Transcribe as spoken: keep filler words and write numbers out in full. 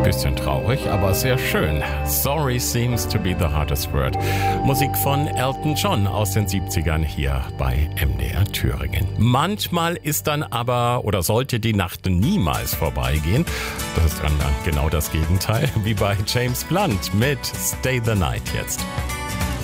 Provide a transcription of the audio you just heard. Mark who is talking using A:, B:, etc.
A: Bisschen traurig, aber sehr schön. Sorry seems to be the hardest word. Musik von Elton John aus den siebzigern hier bei M D R Thüringen. Manchmal ist dann aber oder sollte die Nacht niemals vorbeigehen. Das ist dann genau das Gegenteil, wie bei James Blunt mit Stay the Night jetzt.